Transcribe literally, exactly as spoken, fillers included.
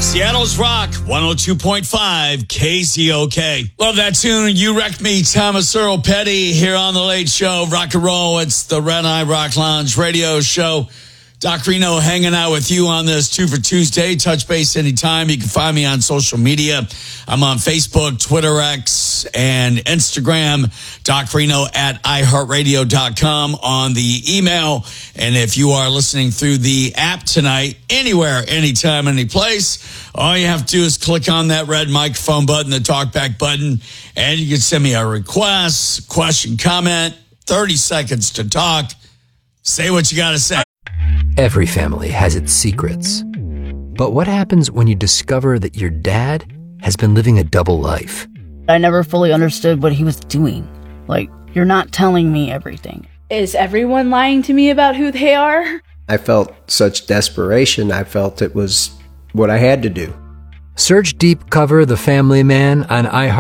Seattle's Rock, one oh two point five K Z O K. Love that tune. You Wrecked Me, Thomas Earl Petty here on The Late Show. Rock and roll. It's the Red Eye Rock Lounge radio show. Doc Reno hanging out with you on this Two for Tuesday. Touch base anytime. You can find me on social media. I'm on Facebook, Twitter X, and Instagram. Doc Reno at i heart radio dot com on the email. And if you are listening through the app tonight, anywhere, anytime, any place, all you have to do is click on that red microphone button, the talkback button, and you can send me a request, question, comment, thirty seconds to talk. Say what you got to say. Every family has its secrets. But what happens when you discover that your dad has been living a double life? I never fully understood what he was doing. Like, you're not telling me everything. Is everyone lying to me about who they are? I felt such desperation. I felt it was what I had to do. Search Deep Cover The Family Man on iHeart.